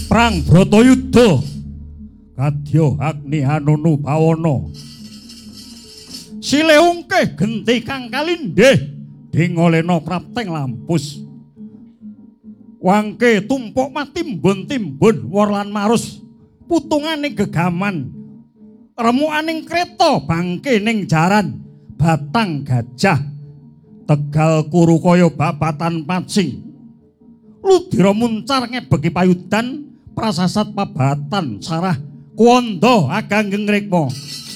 Prang Bratayuda kadya Agni Hanunu Bawana Sileungke genti kang kalindih dingolena prapteng lampus wangke tumpuk matimbun-timbun warlan marus putunganing gegaman remukaning kreta bangke ning jaran batang gajah Tegal Kurukaya babatan pacing ludira muncar ngebeki payudan prasasat pabatan sarah kuwanda aganggeng rikma